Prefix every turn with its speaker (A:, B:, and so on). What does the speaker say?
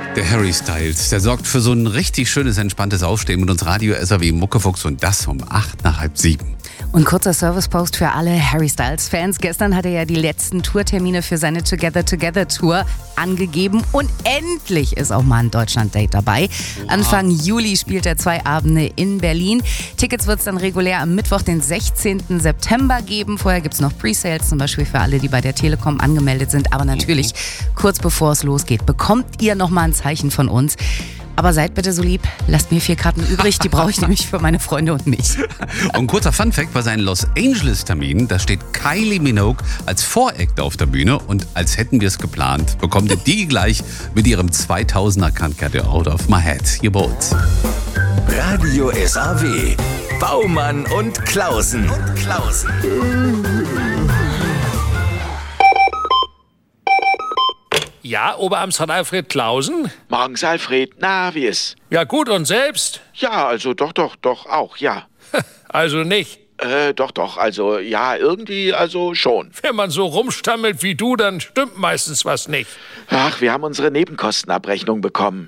A: Der Harry Styles, der sorgt für so ein richtig schönes, entspanntes Aufstehen mit uns Radio SAW Muckefuchs und das um 6:08.
B: Und kurzer Servicepost für alle Harry Styles-Fans. Gestern hat er ja die letzten Tourtermine für seine Together Together Tour angegeben und endlich ist auch mal ein Deutschland-Date dabei. Anfang Juli spielt er 2 Abende in Berlin. Tickets wird es dann regulär am Mittwoch, den 16. September geben. Vorher gibt es noch Presales, zum Beispiel für alle, die bei der Telekom angemeldet sind. Aber natürlich, kurz bevor es losgeht, bekommt ihr nochmal ein Zeichen von uns. Aber seid bitte so lieb, lasst mir 4 Karten übrig, die brauche ich nämlich für meine Freunde und mich.
A: Und kurzer Funfact, bei seinen Los Angeles-Terminen, da steht Kylie Minogue als Voract auf der Bühne und als hätten wir es geplant, bekommt ihr die gleich mit ihrem 2000er Can't Get You Out of My Head hier bei uns.
C: Radio SAW, Baumann und Klausen.
D: Ja, Oberamtsrat Alfred Klausen?
E: Morgens, Alfred. Na, wie ist?
D: Ja, gut, und selbst?
E: Ja, also doch, auch, ja.
D: Also nicht.
E: Doch, also ja, irgendwie, also schon.
D: Wenn man so rumstammelt wie du, dann stimmt meistens was nicht.
E: Ach, wir haben unsere Nebenkostenabrechnung bekommen.